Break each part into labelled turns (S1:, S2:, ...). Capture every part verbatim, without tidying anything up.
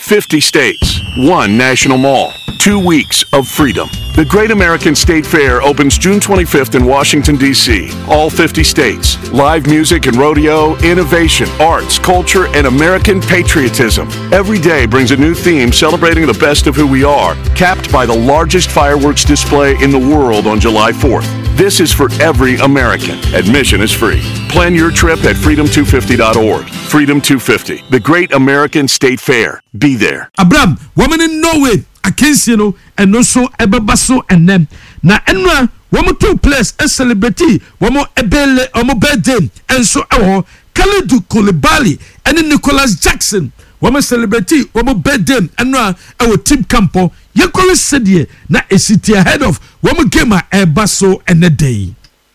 S1: fifty states, one national mall, two weeks of freedom. The Great American State Fair opens June twenty-fifth in Washington, D C All fifty states. Live music and rodeo, innovation, arts, culture, and American patriotism. Every day brings a new theme celebrating the best of who we are, capped by the largest fireworks display in the world on July fourth. This is for every American. Admission is free. Plan your trip at freedom two fifty dot org. Freedom two fifty, the Great American State Fair. Be there.
S2: Abraham, woman in Norway, I can see you know, and also Ebabaso and them. Now, Enra, one two place a celebrity, one more Ebele, or more birthday, and so our Khalidou Koulibaly, and then Nicholas Jackson. Wama celebrity wama birthday anwa our team campo yakole sedie na esiti ahead of wama game a eba so ene day.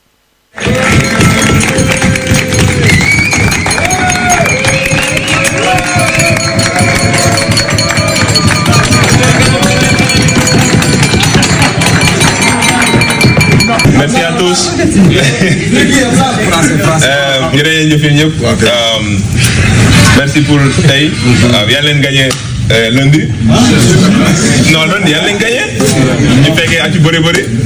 S3: Merci à tous. euh, Merci pour Tay. Viens les gagner lundi. Non, lundi, viens les gagner. Nous faisons un petit peu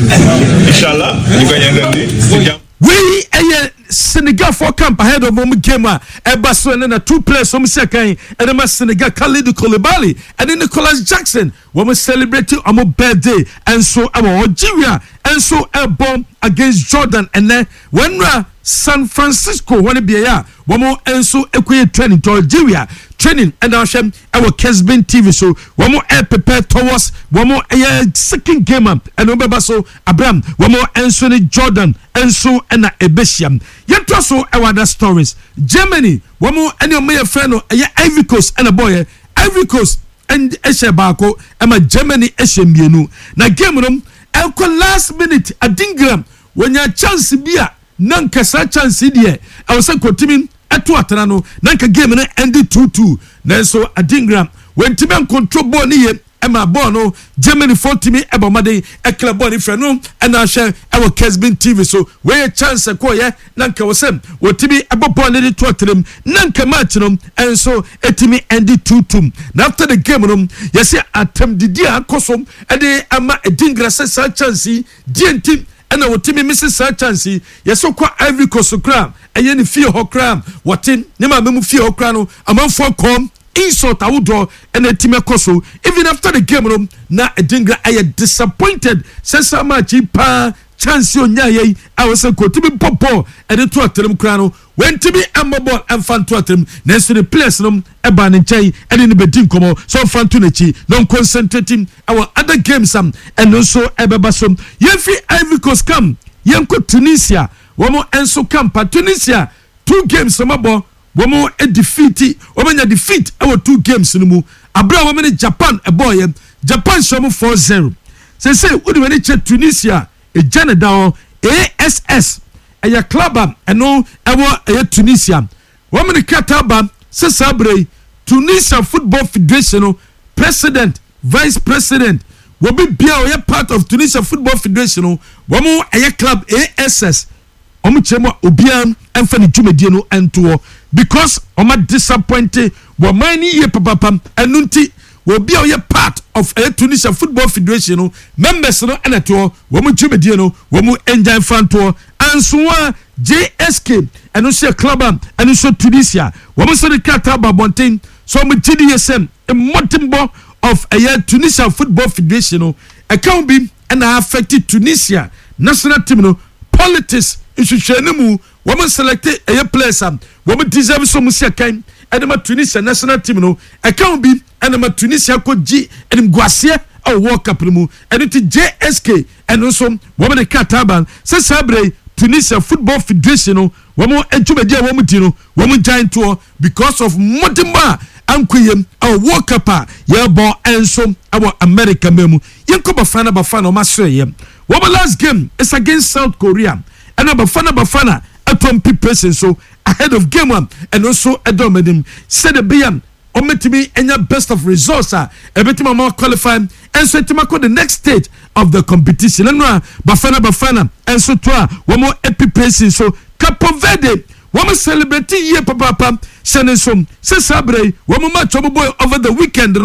S3: de Inch'Allah, nous gagnons lundi.
S2: We a Senegal for camp ahead of Momu Gema, Ebaso, and then a two players from Sekai, and then Senegal Khalidou Koulibaly, and then Nicholas Jackson. When we celebrating our birthday, and so our Algeria, and so a bomb against Jordan, and then when we San Francisco, when it be a one more, and so equate training to Algeria. Training and our shame our Kesbin T V so one more air prepared towards one more a second game and remember so Abraham one more Anthony Jordan and so and a Ebesiam yet also our other stories Germany one more and your mayor friend a Ivory Coast and a boy Ivory Coast and Eshabako and my Germany Eshemienu na game room elko last minute a dingram when your chance be a non kasa chance here I was saying continue Eto atrano nanka game na end two two nanso adingram when timen control ball ni ye ema ball no Germany forty me eba made e club ball ni frɛ no and I share our Kesbin T V so where chance ko ye nanka wasem wotimi eba ball ni to atrem nanka match no and so etimi end two two now after the game no yesi atem didi akosom e de ama adingra se chance di entim na wotimi misses chance yeso kwa Ivory Coast kram eye ni fie ho kram wotin ne ma memu fie ho kram no amanfo kom insult awudo and etime koso even after the game no na edingra aye disappointed sesa match pa chance onya ye awose kotimi popo and to atrem kram no when to be amable and fan to atrem na so the players no eba ne nchai and in the bedin komo so fan to nechi non concentrating our other games um and also ebeba so yefi Ivory Coast come yenko Tunisia womo enso camp Tunisia two games amabo womo e defeat womo nya defeat our two games no mu abra womo ne Japan e boy Japan show four zero say say we dey check Tunisia e Janada A S S aya club am eno ewo aya Tunisia womo ne Kataba se sabre Tunisia Football Federation president vice president will be a part of Tunisia Football Federation womo aya club A S S omo chemo obiam emfani dwumedie no ento because oma disappointed wo mani ye papapam enunti wo bia o ye part of a Tunisia Football Federation no members no eneto wo mo dwumedie no wo mo enjoy fanto ansoa J S K eno se club am eno so Tunisia wo mo so de kata babonten so mo G D S M a motimbo of a Tunisia Football Federation no account be and affected Tunisia national team no politics issue mu woman selected a place am woman deserve so much kind and ma Tunisia national team no account be and ma Tunisia ko G and Guasia a World Cup mu and it J S K and also woman the Kataban say sabre Tunisia Football Federation no woman entumedia woman dino woman giant tour because of Motima ankuyem a World Cup ya bo enso our America memu yenko bafana bafana ma so yem woman last game is against South Korea and Bafana Bafana a twenty person so ahead of game one and also a domadim said the B M ometimi enya best of results ah ebetima more qualify and so etimako the next stage of the competition and Bafana Bafana and so twa one more epi person so Capo Verde one more celebrity ye papa pam senesom se sabre one more match boy over the weekend